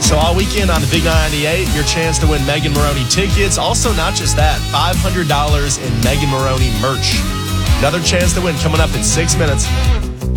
So all weekend on the Big 98, your chance to win Megan Maroney tickets. Also, not just that, $500 in Megan Maroney merch. Another chance to win coming up in 6 minutes.